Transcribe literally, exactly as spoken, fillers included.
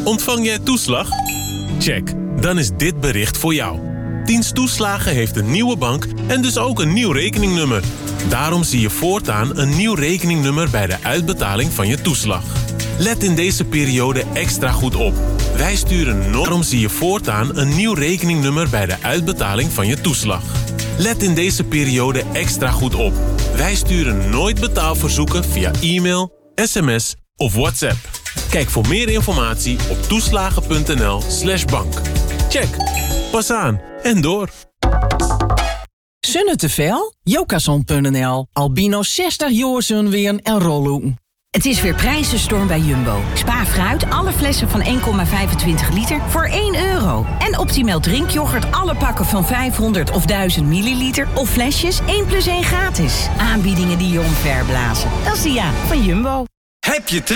Ontvang jij toeslag? Check, dan is dit bericht voor jou. Dienst Toeslagen heeft een nieuwe bank en dus ook een nieuw rekeningnummer. Daarom zie je voortaan een nieuw rekeningnummer bij de uitbetaling van je toeslag. Let in deze periode extra goed op. Wij sturen nooit... Daarom zie je voortaan een nieuw rekeningnummer bij de uitbetaling van je toeslag. Let in deze periode extra goed op. Wij sturen nooit betaalverzoeken via e-mail, sms of WhatsApp. Kijk voor meer informatie op toeslagen.nl slash bank. Check. Pas aan en door. Zonne te veel? Jokazon punt n l. Albino zestig jaar zonweren en rollen. Het is weer prijzenstorm bij Jumbo. Spa fruit, alle flessen van één komma vijfentwintig liter voor één euro. En Optimal drinkyoghurt, alle pakken van vijfhonderd of duizend milliliter... of flesjes één plus één gratis. Aanbiedingen die je omverblazen. Dat is de ja van Jumbo. Heb je